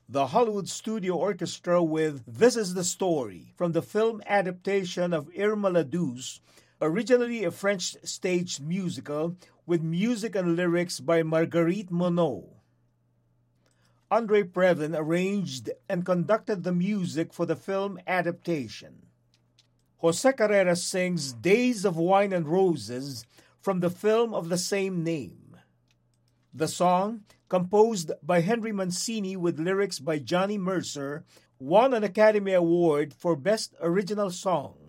The Hollywood Studio Orchestra with This Is the Story from the film adaptation of Irma la Douce, originally a French stage musical with music and lyrics by Marguerite Monod. Andre Previn arranged and conducted the music for the film adaptation. Jose Carreras sings Days of Wine and Roses from the film of the same name. The song, composed by Henry Mancini with lyrics by Johnny Mercer, won an Academy Award for Best Original Song.